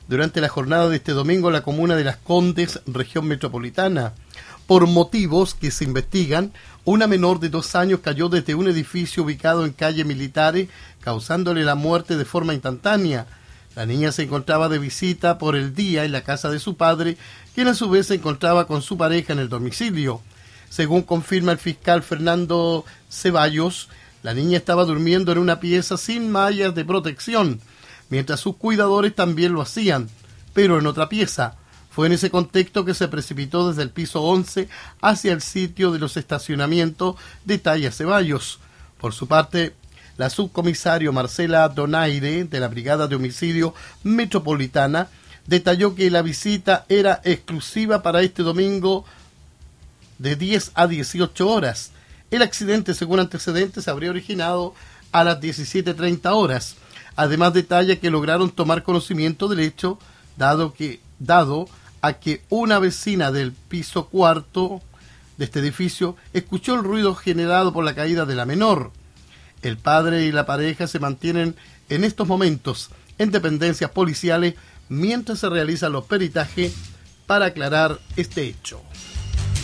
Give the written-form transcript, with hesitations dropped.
durante la jornada de este domingo en la comuna de Las Condes, región metropolitana. Por motivos que se investigan, una menor de 2 años cayó desde un edificio ubicado en calle Militares, causándole la muerte de forma instantánea. La niña se encontraba de visita por el día en la casa de su padre, quien a su vez se encontraba con su pareja en el domicilio. Según confirma el fiscal Fernando Ceballos, la niña estaba durmiendo en una pieza sin mallas de protección, mientras sus cuidadores también lo hacían, pero en otra pieza. Fue en ese contexto que se precipitó desde el piso 11 hacia el sitio de los estacionamientos, detalla Ceballos. Por su parte, la subcomisario Marcela Donaire, de la Brigada de Homicidio Metropolitana, detalló que la visita era exclusiva para este domingo de 10 a 18 horas. El accidente, según antecedentes, habría originado a las 17:30 horas. Además, detalla que lograron tomar conocimiento del hecho, dado a que una vecina del piso 4 de este edificio escuchó el ruido generado por la caída de la menor. El padre y la pareja se mantienen en estos momentos en dependencias policiales mientras se realizan los peritajes para aclarar este hecho.